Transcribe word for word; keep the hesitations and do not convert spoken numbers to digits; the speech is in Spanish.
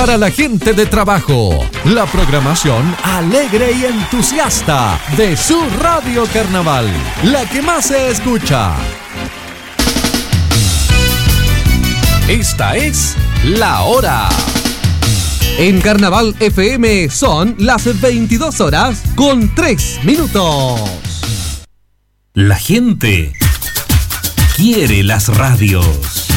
para la gente de trabajo. La programación alegre y entusiasta de su Radio Carnaval, la que más se escucha. Esta es La Hora. En Carnaval F M son las veintidós horas con tres minutos. La gente quiere las radios.